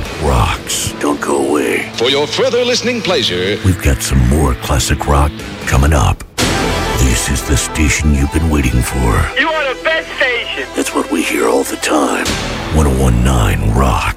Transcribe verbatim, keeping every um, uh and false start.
rocks. Don't go away. For your further listening pleasure, we've got some more classic rock coming up. This is the station you've been waiting for. You are the best station. That's what we hear all the time. one oh one point nine Rock.